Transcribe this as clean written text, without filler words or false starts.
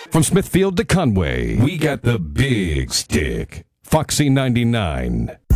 From Smithfield to Conway, we got the big stick. Foxy 99.